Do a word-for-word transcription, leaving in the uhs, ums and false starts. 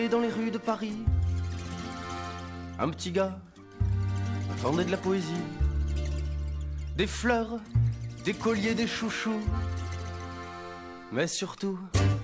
Dans les rues de Paris, un petit gars vendait de la poésie, des fleurs, des colliers, des chouchous, mais surtout